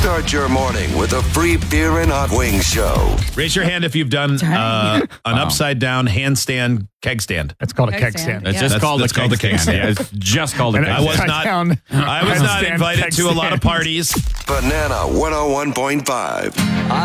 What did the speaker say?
Start your morning with a free beer and hot wings show. Raise your hand if you've done an upside down handstand keg stand. That's called a keg stand. It's just called a keg stand. Yeah, it's just called a keg stand. I was not invited to a lot of parties. Banana 101.5.